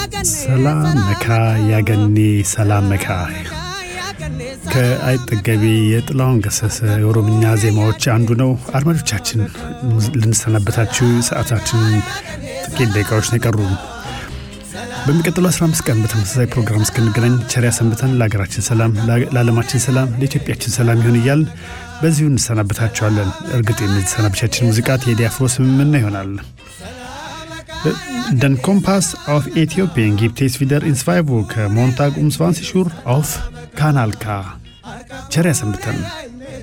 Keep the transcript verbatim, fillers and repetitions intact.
ሰላም መካ ያገኔ ሰላም መካ ከአይጠገቤ የጥላውን ገሰሰ የኦሮምኛ ዜማዎች አንዱ ነው። አድማጮቻችን ልንሰናበታችሁ ሰዓታችን ጥቂት ደቂቃዎች ነው የቀሩን። በሚቀጥለው አስራ አምስት ቀን በተመሳሳይ ፕሮግራም እስክንገናኝ ቸር ያሰንብተን። ለሀገራችን ሰላም፣ ለዓለማችን ሰላም፣ ለኢትዮጵያችን ሰላም ይሁን እያልን በዚሁ እንሰናበታችኋለን። እርግጥ የምንሰናበቻችን ሙዚቃ ቴዲ አፍሮ ስምምነት ይሆናል። Den Kompass auf Äthiopien gibt es wieder in zwei Wochen, Montag um zwanzig Uhr auf Kanal K. Cherry Sambatan.